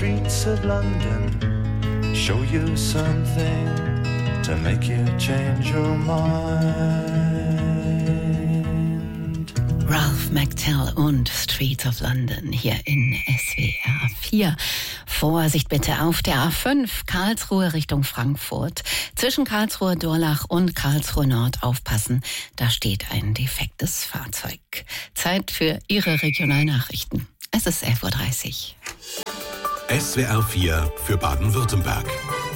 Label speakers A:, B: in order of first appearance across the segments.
A: streets of London show you something to make you change your mind.
B: Ralph McTell und Streets of London hier in SWR 4. Vorsicht bitte auf der A5 Karlsruhe Richtung Frankfurt. Zwischen Karlsruhe Durlach und Karlsruhe Nord aufpassen. Da steht ein defektes Fahrzeug. Zeit für Ihre Regionalnachrichten. Es ist 11.30 Uhr.
C: SWR 4 für Baden-Württemberg.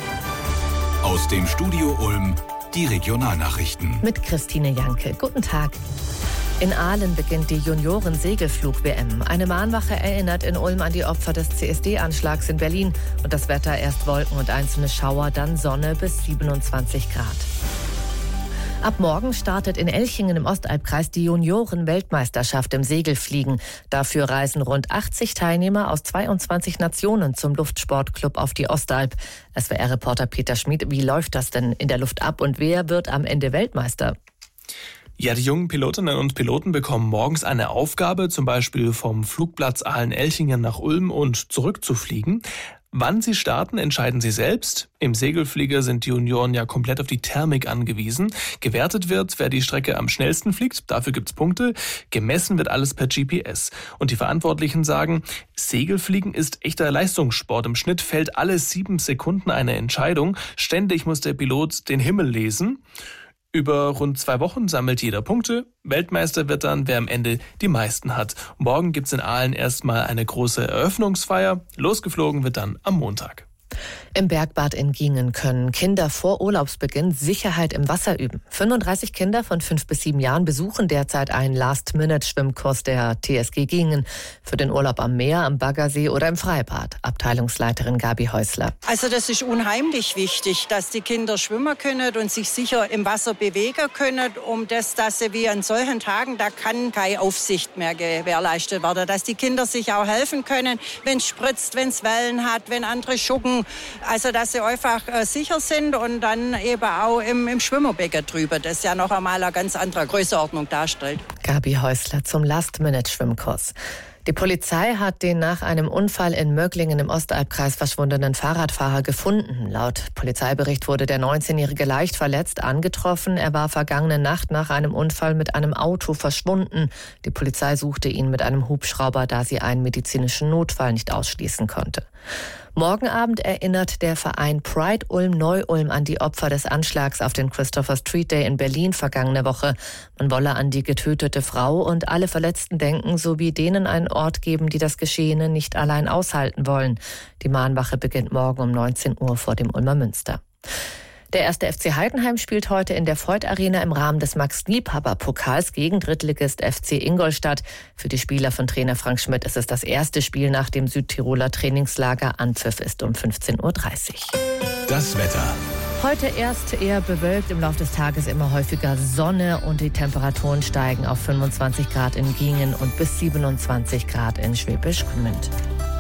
C: Aus dem Studio Ulm die Regionalnachrichten.
D: Mit Christine Janke. Guten Tag. In Aalen beginnt die Junioren-Segelflug-WM. Eine Mahnwache erinnert in Ulm an die Opfer des CSD-Anschlags in Berlin. Und das Wetter erst Wolken und einzelne Schauer, dann Sonne bis 27 Grad. Ab morgen startet in Elchingen im Ostalbkreis die Junioren-Weltmeisterschaft im Segelfliegen. Dafür reisen rund 80 Teilnehmer aus 22 Nationen zum Luftsportclub auf die Ostalb. SWR-Reporter Peter Schmid, wie läuft das denn in der Luft ab und wer wird am Ende Weltmeister?
E: Ja, die jungen Pilotinnen und Piloten bekommen morgens eine Aufgabe, zum Beispiel vom Flugplatz Aalen-Elchingen nach Ulm und zurückzufliegen. Wann sie starten, entscheiden sie selbst. Im Segelflieger sind die Junioren ja komplett auf die Thermik angewiesen. Gewertet wird, wer die Strecke am schnellsten fliegt, dafür gibt's Punkte. Gemessen wird alles per GPS. Und die Verantwortlichen sagen, Segelfliegen ist echter Leistungssport. Im Schnitt fällt alle 7 Sekunden eine Entscheidung. Ständig muss der Pilot den Himmel lesen. Über rund 2 Wochen sammelt jeder Punkte. Weltmeister wird dann, wer am Ende die meisten hat. Morgen gibt's in Aalen erstmal eine große Eröffnungsfeier. Losgeflogen wird dann am Montag.
D: Im Bergbad in Gingen können Kinder vor Urlaubsbeginn Sicherheit im Wasser üben. 35 Kinder von 5 bis 7 Jahren besuchen derzeit einen Last-Minute-Schwimmkurs der TSG Gingen für den Urlaub am Meer, am Baggersee oder im Freibad. Abteilungsleiterin Gabi Häusler.
F: Also das ist unheimlich wichtig, dass die Kinder schwimmen können und sich sicher im Wasser bewegen können, dass sie wie an solchen Tagen, da kann keine Aufsicht mehr gewährleistet werden, dass die Kinder sich auch helfen können, wenn es spritzt, wenn es Wellen hat, wenn andere schucken. Also, dass sie einfach sicher sind und dann eben auch im Schwimmerbecken drüber, das ja noch einmal eine ganz andere Größenordnung darstellt.
D: Gabi Häusler zum Last-Minute-Schwimmkurs. Die Polizei hat den nach einem Unfall in Möglingen im Ostalbkreis verschwundenen Fahrradfahrer gefunden. Laut Polizeibericht wurde der 19-Jährige leicht verletzt angetroffen. Er war vergangene Nacht nach einem Unfall mit einem Auto verschwunden. Die Polizei suchte ihn mit einem Hubschrauber, da sie einen medizinischen Notfall nicht ausschließen konnte. Morgen Abend erinnert der Verein Pride Ulm Neu-Ulm an die Opfer des Anschlags auf den Christopher Street Day in Berlin vergangene Woche. Man wolle an die getötete Frau und alle Verletzten denken, sowie denen einen Ort geben, die das Geschehene nicht allein aushalten wollen. Die Mahnwache beginnt morgen um 19 Uhr vor dem Ulmer Münster. Der 1. FC Heidenheim spielt heute in der Voith Arena im Rahmen des Max-Liebhaber-Pokals gegen Drittligist FC Ingolstadt. Für die Spieler von Trainer Frank Schmidt ist es das erste Spiel nach dem Südtiroler Trainingslager. Anpfiff ist um 15.30 Uhr.
C: Das Wetter.
D: Heute erst eher bewölkt, im Laufe des Tages immer häufiger Sonne und die Temperaturen steigen auf 25 Grad in Gingen und bis 27 Grad in Schwäbisch Gmünd.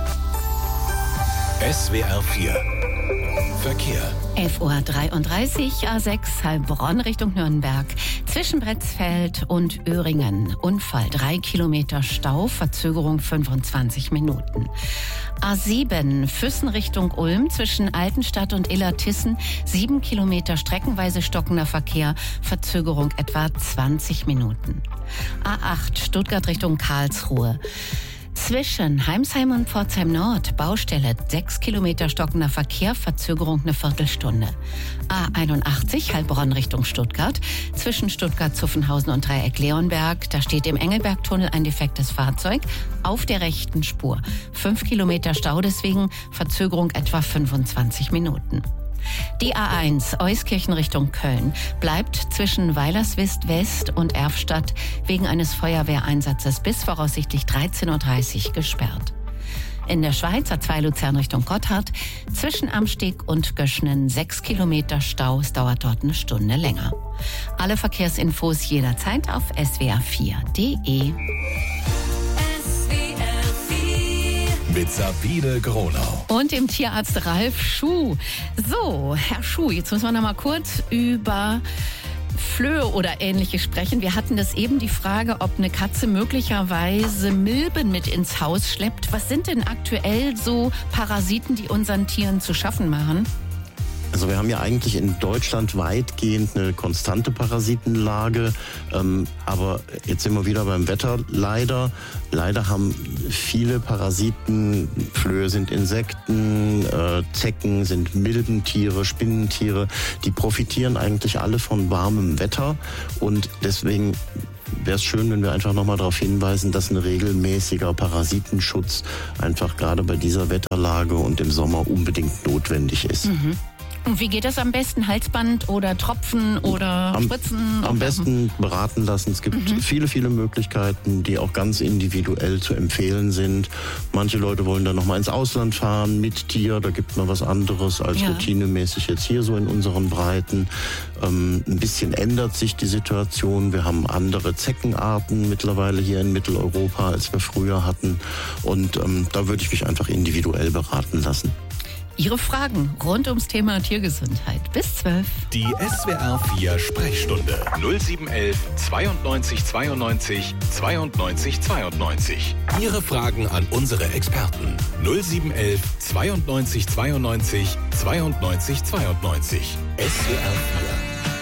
C: SWR 4 Verkehr.
B: 11.33 Uhr, A6 Heilbronn Richtung Nürnberg. Zwischen Bretzfeld und Öhringen. Unfall, 3 Kilometer Stau, Verzögerung 25 Minuten. A7 Füssen Richtung Ulm zwischen Altenstadt und Illertissen. 7 Kilometer streckenweise stockender Verkehr, Verzögerung etwa 20 Minuten. A8 Stuttgart Richtung Karlsruhe. Zwischen Heimsheim und Pforzheim Nord, Baustelle, 6 Kilometer stockender Verkehr, Verzögerung eine Viertelstunde. A81 Heilbronn Richtung Stuttgart, zwischen Stuttgart-Zuffenhausen und Dreieck-Leonberg, da steht im Engelbergtunnel ein defektes Fahrzeug auf der rechten Spur. 5 Kilometer Stau, deswegen Verzögerung etwa 25 Minuten. Die A1 Euskirchen Richtung Köln bleibt zwischen Weilerswist West und Erfstadt wegen eines Feuerwehreinsatzes bis voraussichtlich 13.30 Uhr gesperrt. In der Schweiz A2 Luzern Richtung Gotthard zwischen Amsteg und Göschnen 6 Kilometer Stau. Es dauert dort eine Stunde länger. Alle Verkehrsinfos jederzeit auf swr4.de.
C: Mit Sabine Gronau.
B: Und dem Tierarzt Ralf Schuh. So, Herr Schuh, jetzt müssen wir noch mal kurz über Flöhe oder Ähnliches sprechen. Wir hatten das eben die Frage, ob eine Katze möglicherweise Milben mit ins Haus schleppt. Was sind denn aktuell so Parasiten, die unseren Tieren zu schaffen machen?
G: Also wir haben ja eigentlich in Deutschland weitgehend eine konstante Parasitenlage, aber jetzt sind wir wieder beim Wetter leider. Leider haben viele Parasiten, Flöhe sind Insekten, Zecken sind Milbentiere, Spinnentiere, die profitieren eigentlich alle von warmem Wetter und deswegen wäre es schön, wenn wir einfach nochmal darauf hinweisen, dass ein regelmäßiger Parasitenschutz einfach gerade bei dieser Wetterlage und im Sommer unbedingt notwendig ist.
B: Mhm. Und wie geht das am besten? Halsband oder Tropfen oder Spritzen?
G: Am besten beraten lassen. Es gibt viele Möglichkeiten, die auch ganz individuell zu empfehlen sind. Manche Leute wollen dann nochmal ins Ausland fahren mit Tier. Da gibt man was anderes als routinemäßig jetzt hier so in unseren Breiten. Ein bisschen ändert sich die Situation. Wir haben andere Zeckenarten mittlerweile hier in Mitteleuropa, als wir früher hatten. Und da würde ich mich einfach individuell beraten lassen.
B: Ihre Fragen rund ums Thema Tiergesundheit bis 12.
C: Die SWR 4 Sprechstunde 0711 92 92 92 92. Ihre Fragen an unsere Experten 0711 92 92 92 92. SWR 4